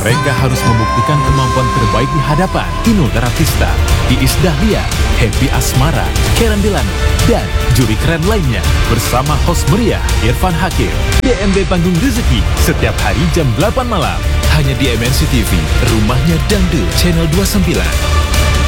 Mereka harus membuktikan kemampuan terbaik di hadapan Inul Daratista, Iis Dahlia, Happy Asmara, Karen Delano, dan juri keren lainnya bersama host meriah Irfan Hakim. DMB Panggung Rezeki setiap hari jam 8 malam hanya di MNC TV, rumahnya Dangdut Channel 29.